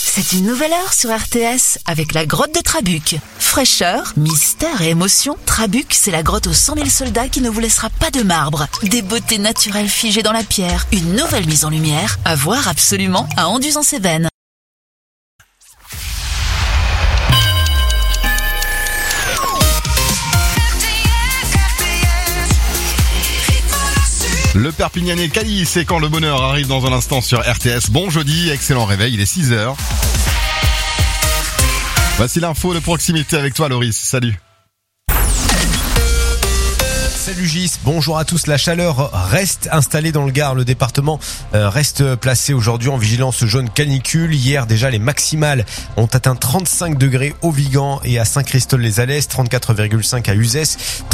C'est une nouvelle heure sur RTS avec la grotte de Trabuc. Fraîcheur, mystère et émotion, Trabuc, c'est la grotte aux 100 000 soldats qui ne vous laissera pas de marbre. Des beautés naturelles figées dans la pierre, une nouvelle mise en lumière, à voir absolument à Anduze-en-Cévennes. Le Perpignanais Cali, c'est quand le bonheur arrive dans un instant sur RTS. Bon jeudi, excellent réveil, il est 6h. Voici l'info de proximité avec toi Loris, salut. Salut Gis, bonjour à tous. La chaleur reste installée dans le Gard. Le département reste placé aujourd'hui en vigilance jaune canicule. Hier déjà, les maximales ont atteint 35 degrés au Vigan et à Saint-Christol-les-Alès, 34,5 à Uzès,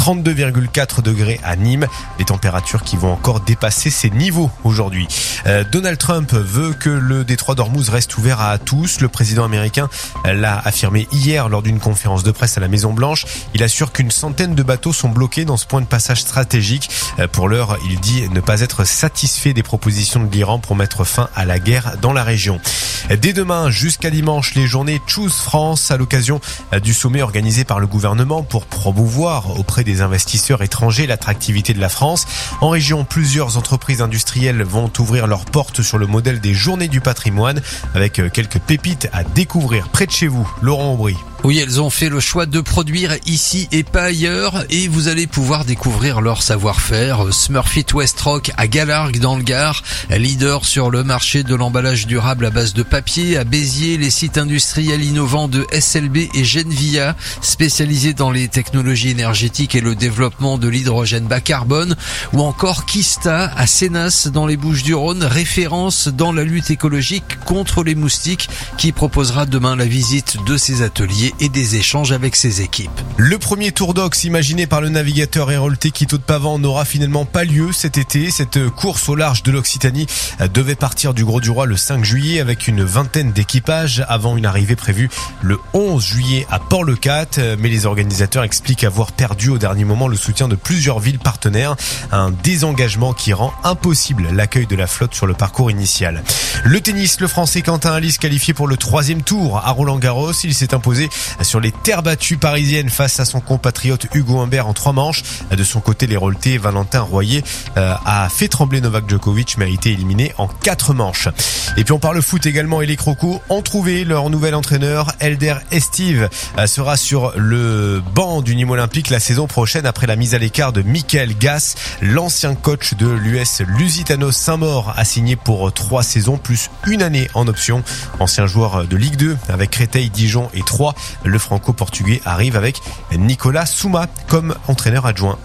32,4 degrés à Nîmes. Les températures qui vont encore dépasser ces niveaux aujourd'hui. Donald Trump veut que le détroit d'Ormuz reste ouvert à tous. Le président américain l'a affirmé hier lors d'une conférence de presse à la Maison-Blanche. Il assure qu'une centaine de bateaux sont bloqués dans ce point de passage stratégique. Pour l'heure, il dit ne pas être satisfait des propositions de l'Iran pour mettre fin à la guerre dans la région. Dès demain jusqu'à dimanche, les journées Choose France à l'occasion du sommet organisé par le gouvernement pour promouvoir auprès des investisseurs étrangers l'attractivité de la France. En région, plusieurs entreprises industrielles vont ouvrir leurs portes sur le modèle des journées du patrimoine avec quelques pépites à découvrir près de chez vous. Laurent Aubry. Oui, elles ont fait le choix de produire ici et pas ailleurs et vous allez pouvoir découvrir leur savoir-faire. Smurfit Westrock à Galargues dans le Gard, leader sur le marché de l'emballage durable à base de papier. À Béziers, les sites industriels innovants de SLB et Genvia, spécialisés dans les technologies énergétiques et le développement de l'hydrogène bas carbone. Ou encore Kista à Sénas dans les Bouches-du-Rhône, référence dans la lutte écologique contre les moustiques, qui proposera demain la visite de ses ateliers et des échanges avec ses équipes. Le premier Tour d'Ox imaginé par le navigateur héroltais Quito de Pavan n'aura finalement pas lieu cet été. Cette course au large de l'Occitanie devait partir du Grau-du-Roi le 5 juillet avec une vingtaine d'équipages avant une arrivée prévue le 11 juillet à Port-le-Cat. Mais les organisateurs expliquent avoir perdu au dernier moment le soutien de plusieurs villes partenaires. Un désengagement qui rend impossible l'accueil de la flotte sur le parcours initial. Le tennis, le Français Quentin Halys qualifié pour le 3e tour à Roland-Garros. Il s'est imposé sur les terres battues parisiennes face à son compatriote Hugo Humbert en 3 manches. De son côté, l'héroltais Valentin Royer a fait trembler Novak Djokovic, mais a été éliminé en 4 manches. Et puis on parle foot également et les Crocos ont trouvé leur nouvel entraîneur. Elder Estive sera sur le banc du Nîmes Olympique la saison prochaine après la mise à l'écart de Michael Gass. L'ancien coach de l'US Lusitano Saint-Maur a signé pour 3 saisons plus 1 année en option. Ancien joueur de Ligue 2 avec Créteil, Dijon et Troyes. Le franco-portugais arrive avec Nicolas Souma comme entraîneur adjoint.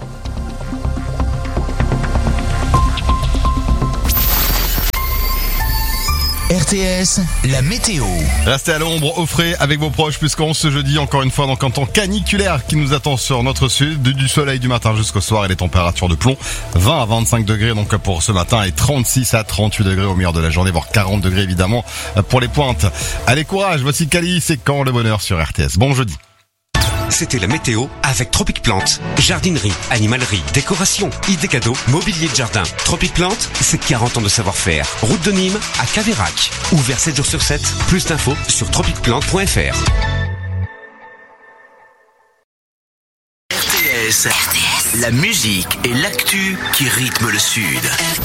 RTS, la météo. Restez à l'ombre, au frais avec vos proches puisqu'on ce jeudi encore une fois donc un temps caniculaire qui nous attend sur notre sud, du soleil du matin jusqu'au soir et les températures de plomb 20 à 25 degrés donc pour ce matin et 36 à 38 degrés au milieu de la journée, voire 40 degrés évidemment pour les pointes. Allez courage, voici Cali, c'est quand le bonheur sur RTS. Bon jeudi. C'était la météo avec Tropic Plante. Jardinerie, animalerie, décoration, idées cadeaux, mobilier de jardin. Tropic Plante, c'est 40 ans de savoir-faire. Route de Nîmes à Caveyrac. Ouvert 7 jours sur 7. Plus d'infos sur tropicplante.fr. RTS, la musique et l'actu qui rythment le Sud.